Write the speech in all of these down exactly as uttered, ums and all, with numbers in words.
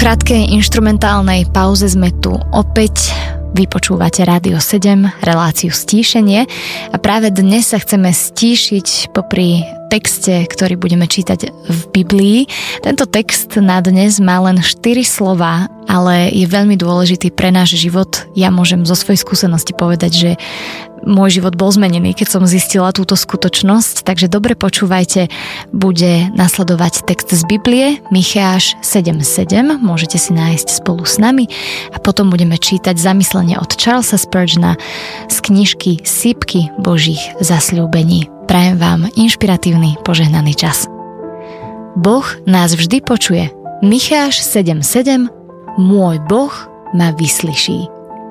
krátkej inštrumentálnej pauze sme tu opäť. Vy počúvate Rádio sedem, reláciu Stíšenie a práve dnes sa chceme stíšiť popri texte, ktorý budeme čítať v Biblii. Tento text na dnes má len štyri slová, ale je veľmi dôležitý pre náš život. Ja môžem zo svojej skúsenosti povedať, že môj život bol zmenený, keď som zistila túto skutočnosť, takže dobre počúvajte, bude nasledovať text z Biblie, Micháš sedem sedem, môžete si nájsť spolu s nami a potom budeme čítať zamyslenie od Charlesa Spurgeona z knižky Sípky Božích zasľúbení. Prajem vám inšpiratívny, požehnaný čas. Boh nás vždy počuje. Micháš sedem sedem, môj Boh ma vyslyší.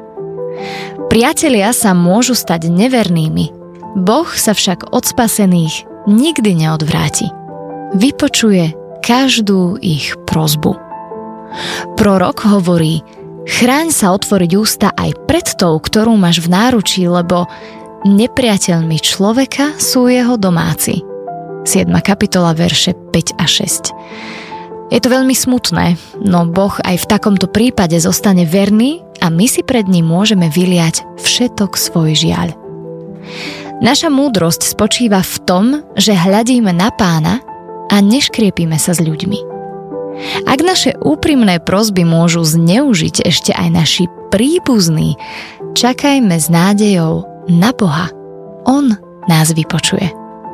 Priatelia sa môžu stať nevernými, Boh sa však od spasených nikdy neodvráti. Vypočuje každú ich prosbu. Prorok hovorí: chráň sa otvoriť ústa aj pred tou, ktorú máš v náručí, lebo nepriateľmi človeka sú jeho domáci. siedma kapitola, verše päť a šesť. Je to veľmi smutné, no Boh aj v takomto prípade zostane verný a my si pred ním môžeme vyliať všetok svoj žiaľ. Naša múdrosť spočíva v tom, že hľadíme na Pána a neškriepíme sa s ľuďmi. Ak naše úprimné prosby môžu zneužiť ešte aj naši príbuzní, čakajme s nádejou na Boha. On nás vypočuje.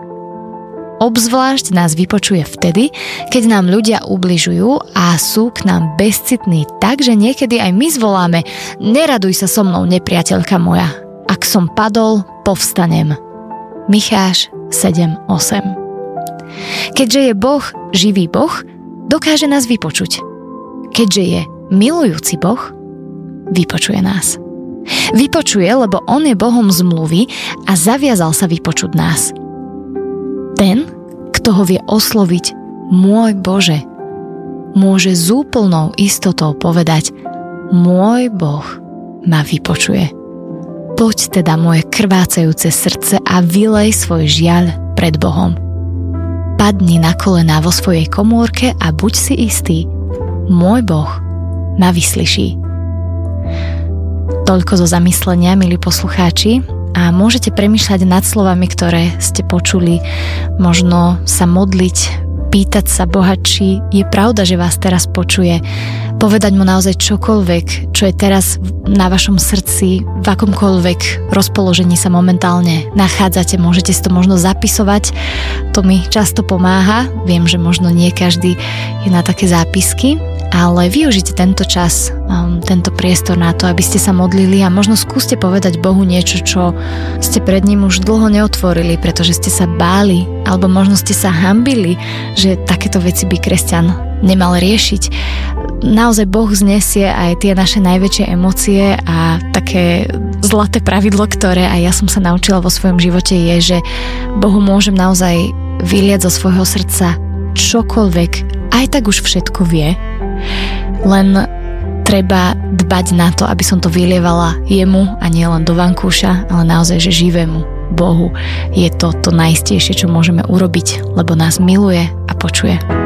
Obzvlášť nás vypočuje vtedy, keď nám ľudia ubližujú a sú k nám bezcitní tak, že niekedy aj my zvoláme: neraduj sa so mnou, nepriateľka moja. Ak som padol, povstanem. Micháš sedem osem. Keďže je Boh živý Boh, dokáže nás vypočuť. Keďže je milujúci Boh, vypočuje nás. Vypočuje, lebo on je Bohom zmluvy a zaviazal sa vypočuť nás. Ten, kto ho vie osloviť môj Bože, môže s úplnou istotou povedať: môj Boh ma vypočuje. Poď teda, moje krvácajúce srdce, a vylej svoj žiaľ pred Bohom. Padni na kolená vo svojej komórke a buď si istý, môj Boh ma vyslyší. Toľko zo zamyslenia, milí poslucháči, a môžete premýšľať nad slovami, ktoré ste počuli, možno sa modliť, pýtať sa Boha, či je pravda, že vás teraz počuje, povedať mu naozaj čokoľvek, čo je teraz na vašom srdci, v akomkoľvek rozpoložení sa momentálne nachádzate. Môžete si to možno zapisovať, to mi často pomáha. Viem, že možno nie každý je na také zápisky, ale využite tento čas, um, tento priestor na to, aby ste sa modlili a možno skúste povedať Bohu niečo, čo ste pred ním už dlho neotvorili, pretože ste sa báli, alebo možno ste sa hanbili, že takéto veci by kresťan nemal riešiť. Naozaj Boh znesie aj tie naše najväčšie emócie a také zlaté pravidlo, ktoré aj ja som sa naučila vo svojom živote, je, že Bohu môžem naozaj vyliať zo svojho srdca čokoľvek, aj tak už všetko vie. Len treba dbať na to, aby som to vylievala jemu a nie len do vankúša, ale naozaj, že živému Bohu je to to najistejšie, čo môžeme urobiť, lebo nás miluje a počuje.